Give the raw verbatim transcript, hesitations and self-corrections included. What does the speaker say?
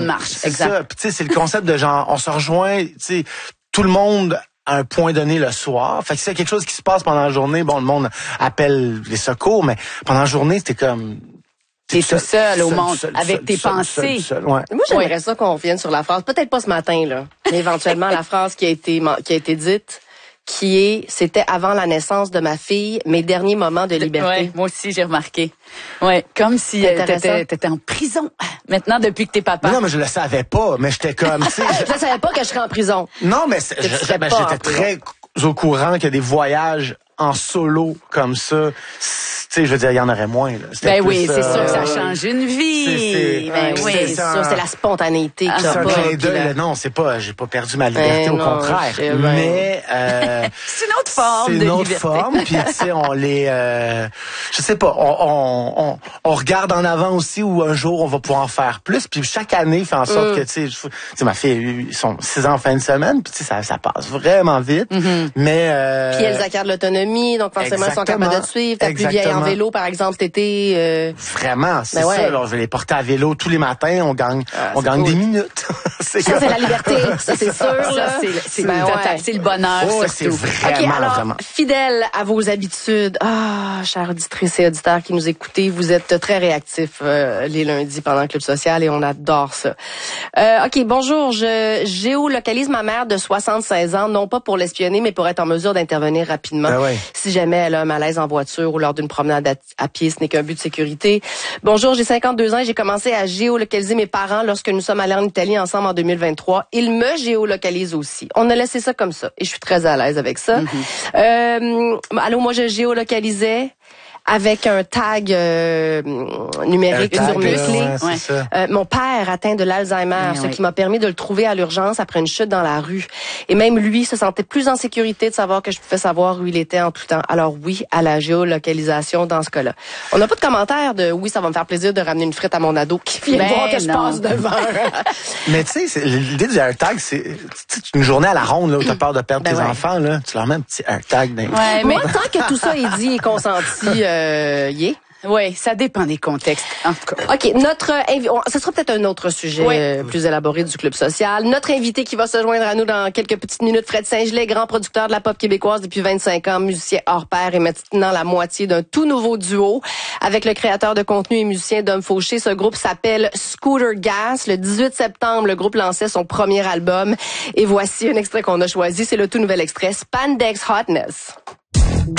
de marche. C'est exact. ça. Puis tu sais, c'est le concept de genre, on se rejoint, tu sais, tout le monde à un point donné le soir. Fait que c'est quelque chose qui se passe pendant la journée. Bon, le monde appelle les secours, mais pendant la journée, c'était comme... T'es tout seul, seul au monde, seul, avec seul, tes seul, pensées. Seul, seul, ouais. Moi, j'aimerais ouais. ça qu'on revienne sur la phrase, peut-être pas ce matin, là, mais éventuellement la phrase qui a été qui a été dite, qui est « C'était avant la naissance de ma fille, mes derniers moments de liberté. » Ouais, moi aussi, j'ai remarqué. Ouais, comme si euh, t'étais, t'étais en prison. Maintenant, depuis que t'es papa. Non, mais je le savais pas, mais j'étais comme... je ne savais pas que je serais en prison. Non, mais je, je, ben, j'étais très au courant qu'il y a des voyages en solo comme ça. Tu sais, je veux dire, il y en aurait moins. Là. Ben plus, oui, c'est euh, sûr que ça change une vie. C'est, c'est, ben oui, oui, c'est ça, c'est la spontanéité. Ah, c'est un clin d'œil. Non, c'est pas, j'ai pas perdu ma liberté, ben au non, contraire. Mais euh, c'est une autre forme c'est de une autre liberté. forme. Puis tu sais, on les, euh, je sais pas, on, on, on, on regarde en avant aussi où un jour on va pouvoir en faire plus. Puis chaque année fait en sorte mm. que tu sais, ma fille, ils sont six ans en fin de semaine. Puis tu sais, ça, ça passe vraiment vite. Mm-hmm. Mais euh, puis elles acquièrent de l'autonomie, donc forcément ils sont capables de te suivre. Ta plus vieille en vélo, par exemple, cet été. Euh... Vraiment, c'est ben ouais. ça. Alors, je vais les porter à vélo tous les matins. On gagne, ah, on gagne cool. des minutes. c'est ça, c'est la liberté. Ça, c'est sûr. Là. Ça, c'est, c'est, ben le, ouais. c'est le bonheur, oh, surtout. C'est vraiment, okay, alors, vraiment. Fidèle à vos habitudes. Ah, chers auditrices et auditeurs qui nous écoutez, vous êtes très réactifs euh, les lundis pendant le Club Social et on adore ça. Euh, OK, bonjour. Je géolocalise ma mère de soixante-seize ans, non pas pour l'espionner, mais pour être en mesure d'intervenir rapidement. Ben ouais. Si jamais elle a un malaise en voiture ou lors d'une promenade à, à pied, ce n'est qu'un but de sécurité. Bonjour, j'ai cinquante-deux ans et j'ai commencé à géolocaliser mes parents lorsque nous sommes allés en Italie ensemble en deux mille vingt-trois. Ils me géolocalisent aussi. On a laissé ça comme ça et je suis très à l'aise avec ça. Mm-hmm. Euh, allô, moi je géolocalisais avec un tag euh, numérique tag, sur mes clés. Ouais, ouais. Euh, mon père atteint de l'Alzheimer, oui, ce oui. qui m'a permis de le trouver à l'urgence après une chute dans la rue. Et même lui se sentait plus en sécurité de savoir que je pouvais savoir où il était en tout temps. Alors oui, à la géolocalisation dans ce cas-là. On n'a pas de commentaire de « oui, ça va me faire plaisir de ramener une frite à mon ado qui vient ben voir que non. je passe devant. » Mais tu sais, l'idée du AirTag, c'est une journée à la ronde là, où tu as peur de perdre ben tes ouais. enfants. Là, tu leur mets un petit AirTag. Dans... Ouais, mais tant que tout ça est dit et consenti... Euh, yeah. Oui, ça dépend des contextes. En tout cas. OK, notre invi- ce sera peut-être un autre sujet ouais. euh, plus élaboré du Club Social. Notre invité qui va se joindre à nous dans quelques petites minutes, Fred Saint-Gelais, grand producteur de la pop québécoise depuis vingt-cinq ans, musicien hors pair et maintenant la moitié d'un tout nouveau duo avec le créateur de contenu et musicien Dom Fauché. Ce groupe s'appelle Scooter Gas. Le dix-huit septembre, le groupe lançait son premier album et voici un extrait qu'on a choisi. C'est le tout nouvel extrait Spandex Hotness.